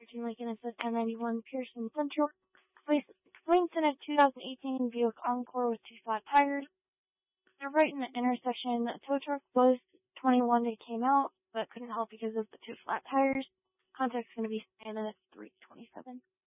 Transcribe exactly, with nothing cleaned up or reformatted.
thirteen Lincoln. It says ten ninety-one Pearson Central. Explains in a two thousand eighteen Buick Encore with two flat tires. They're right in the intersection. The tow truck was twenty-one that came out, but couldn't help because of the two flat tires. Contact's going to be standing at three twenty-seven.